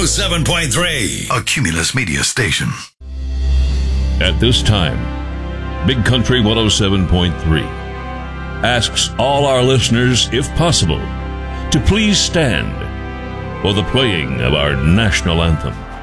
107.3, a Cumulus Media station. At this time, Big Country 107.3 asks all our listeners, if possible, to please stand for the playing of our national anthem.